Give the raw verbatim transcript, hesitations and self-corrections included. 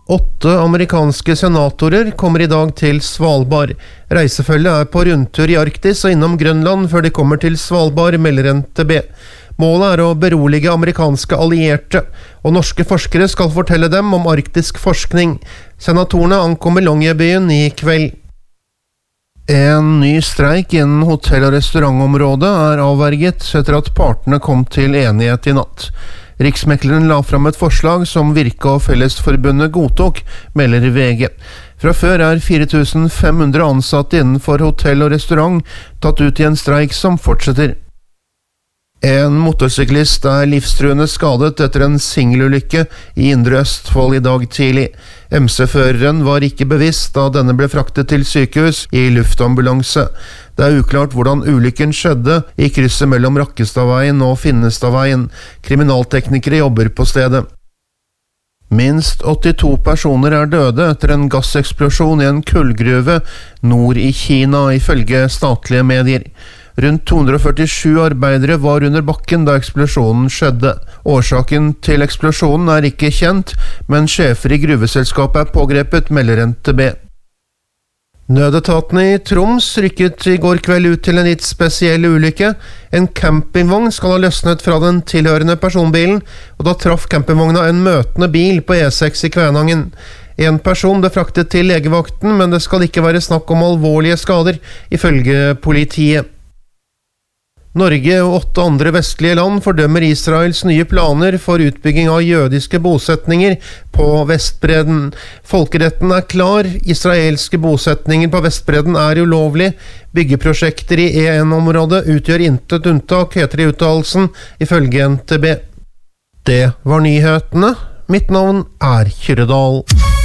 Åtte amerikanske senatorer kommer i dag til Svalbard. Reisefølget er på rundtur i Arktis og innom Grønland før de kommer til Svalbard, melder N T B. Målet er å berolige amerikanske allierte, og norske forskere skal fortelle dem om arktisk forskning. Senatorene ankommer Longyearbyen i kveld. En ny streik innen hotell- og restaurantområdet er avverget etter at partene kom til enighet i natt. Riksmekleren la fram et forslag som Virke og Fellesforbundet godtok, melder V G. Fra før er fire tusen fem hundre ansatte innenfor hotell og restaurant tatt ut i en streik som fortsetter. En motorsyklist er livstruende skadet etter en singelulykke i Indre Østfold i dag tidlig. M C-føreren var ikke bevisst da denne ble fraktet til sykehus i luftambulanse. Det er uklart hvordan ulykken skjedde i krysset mellom Rakkestadveien og Finnestadveien. Kriminalteknikere jobber på stedet. Minst åttito personer er døde etter en gasseksplosjon i en kullgruve nord i Kina, ifølge statlige medier. Rundt to hundre førtisju arbeidere var under bakken da eksplosjonen skjedde. Årsaken til eksplosjonen er ikke kjent, men sjefer i gruveselskapet er pågrepet, melder N T B. Nødetatene i Troms rykket i går kveld ut til en litt spesiell ulykke. En campingvogn skal ha løsnet fra den tilhørende personbilen, og da traff campingvogna en møtende bil på E seks i Kvænangen. En person ble fraktet til legevakten, men det skal ikke være snakk om alvorlige skader, ifølge politiet. Norge og åtte andre vestlige land fordømmer Israels nye planer for utbygging av jødiske bosetninger på Vestbredden. Folkeretten er klar, israelske bosetninger på Vestbredden er ulovlig. Byggeprosjekter i E en-området utgjør intet unntak, heter det i uttalelsen, ifølge N T B. Det var nyhetene. Mitt navn er Kyrre Dahl.